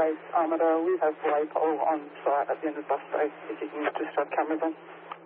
Armidale. We have Waypole on site at the end of the bus bay, if you can just have cameras on.